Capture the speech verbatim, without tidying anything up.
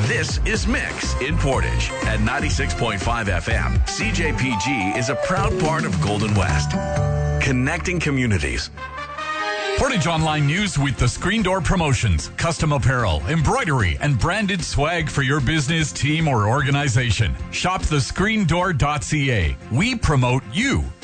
This is Mix in Portage at ninety-six point five F M. C J P G is a proud part of Golden West, connecting communities. Portage Online News with the Screen Door Promotions, custom apparel, embroidery, and branded swag for your business, team, or organization. Shop the screen door dot c a. We promote you.